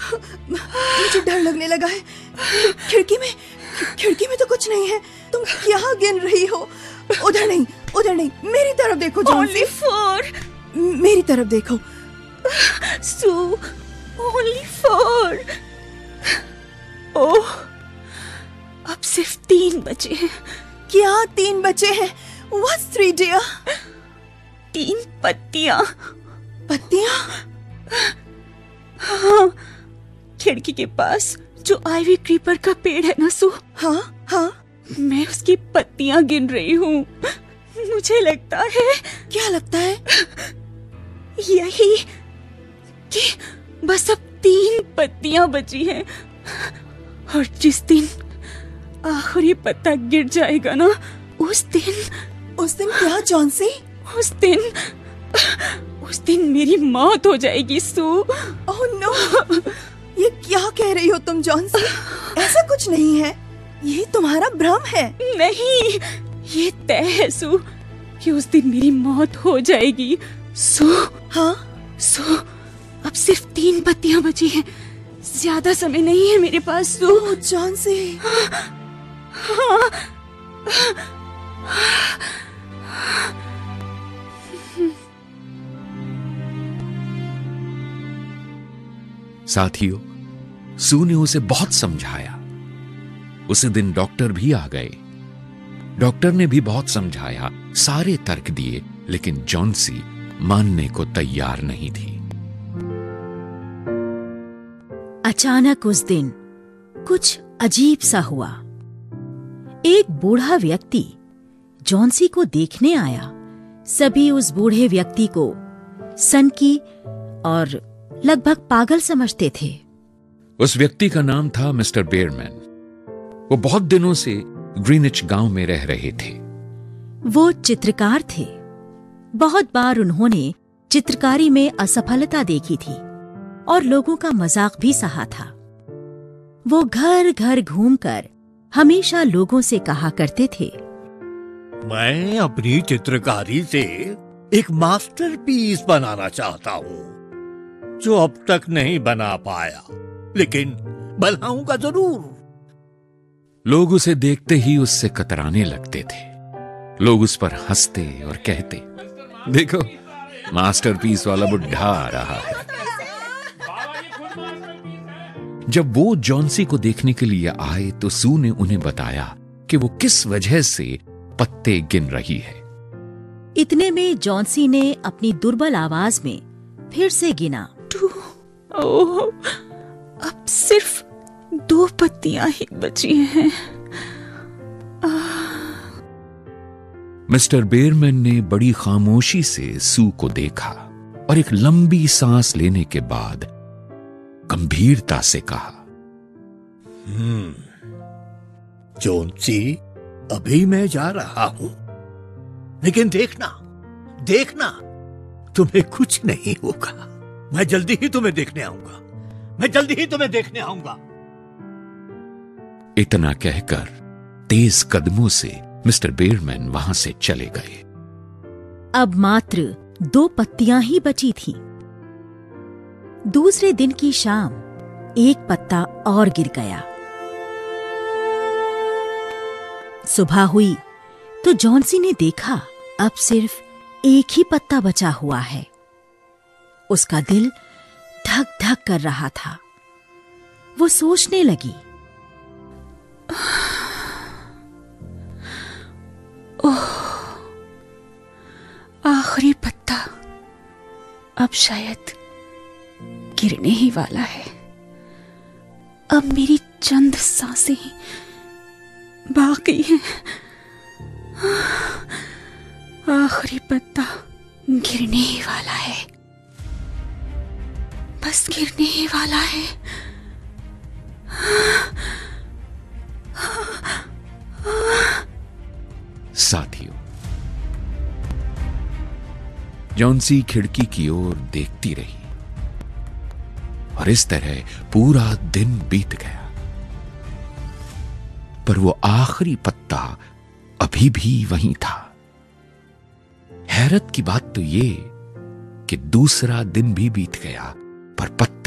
मुझे डर लगने लगा है। खिड़की में तो कुछ नहीं है। तुम क्या गिन रही हो? उधर नहीं, मेरी तरफ देखो जॉन्सी। Only 4। मेरी तरफ देखो। सू, only 4। ओह, अब सिर्फ 3 बचे हैं। क्या 3 बचे हैं? What's 3 dear? 3 पत्तियां। पत्तियां? हाँ, खिड़की के पास जो आइवी क्रीपर का पेड़ है ना सू, हाँ, मैं उसकी पत्तियां गिन रही हूँ। मुझे लगता है। क्या लगता है? यही कि बस अब 3 पत्तियां बची हैं, और जिस दिन आखिरी पत्ता गिर जाएगा ना, उस दिन क्या जॉन्सी? उस दिन मेरी मौत हो जाएगी सू। ओह नो, ये क्या कह रही हो तुम जॉन्सी? ऐसा कुछ नहीं है, ये तुम्हारा भ्रम है। नहीं, ये तय है सू कि उस दिन मेरी मौत हो जाएगी। सू, हाँ सू, अब सिर्फ 3 पत्तियां बची हैं। ज्यादा समय नहीं है मेरे पास सू। ओह जॉन्सी। हाँ। साथियों, सू ने उसे बहुत समझाया। उसी दिन डॉक्टर भी आ गए। डॉक्टर ने भी बहुत समझाया, सारे तर्क दिए, लेकिन जॉन्सी मानने को तैयार नहीं थी। अचानक उस दिन कुछ अजीब सा हुआ। एक बूढ़ा व्यक्ति जॉन्सी को देखने आया। सभी उस बूढ़े व्यक्ति को सनकी और लगभग पागल समझते थे। उस व्यक्ति का नाम था मिस्टर बेयरमैन। वो बहुत दिनों से ग्रीनिच गांव में रह रहे थे। वो चित्रकार थे। बहुत बार उन्होंने चित्रकारी में असफलता देखी थी और लोगों का मजाक भी सहा था। वो घर घर घूमकर हमेशा लोगों से कहा करते थे, मैं अपनी चित्रकारी से एक मास्टरपीस बनाना चाहता हूँ, जो अब तक नहीं बना पाया, लेकिन बनाऊंगा जरूर। लोग उसे देखते ही उससे कतराने लगते थे। लोग उस पर हंसते और कहते, देखो, मास्टरपीस वाला बुढ़ा आ रहा है। जब वो जॉन्सी को देखने के लिए आए तो सू ने उन्हें बताया कि वो किस वजह से पत्ते गिन रही है। इतने में जॉन्सी ने अपनी दुर्बल आवाज में फिर से गिना, 2। ओह, अब सिर्फ 2 पत्तियां ही बची हैं। मिस्टर बेयरमैन ने बड़ी खामोशी से सू को देखा और एक लंबी सांस लेने के बाद गंभीरता से कहा, जॉन्सी, अभी मैं जा रहा हूं, लेकिन देखना, तुम्हें कुछ नहीं होगा। मैं जल्दी ही तुम्हें देखने आऊंगा। इतना कहकर तेज कदमों से मिस्टर बेयरमैन वहां से चले गए। अब मात्र 2 पत्तियां ही बची थीं। दूसरे दिन की शाम एक पत्ता और गिर गया। सुबह हुई तो जॉन्सी ने देखा अब सिर्फ एक ही पत्ता बचा हुआ है। उसका दिल धक धक कर रहा था। वो सोचने लगी, ओह, आखिरी पत्ता अब शायद गिरने ही वाला है। अब मेरी चंद सांसें ही बाकी हैं। आखिरी पत्ता गिरने ही वाला है, बस गिरने ही वाला है। साथियों, जॉन्सी खिड़की की ओर देखती रही और इस तरह पूरा दिन बीत गया, पर वो आखिरी पत्ता अभी भी वहीं था। हैरत की बात तो ये कि दूसरा दिन भी बीत गया, पर पत्ता